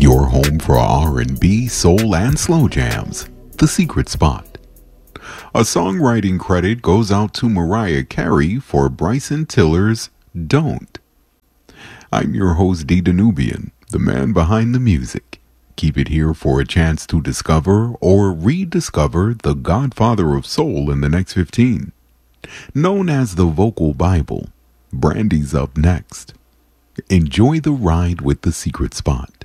your home for R&B, soul, and slow jams, The Secret Spot. A songwriting credit goes out to Mariah Carey for Bryson Tiller's Don't. I'm your host, D. Danubian, the man behind the music. Keep it here for a chance to discover or rediscover the godfather of soul in the next 15. Known as the Vocal Bible, Brandy's up next. Enjoy the ride with The Secret Spot.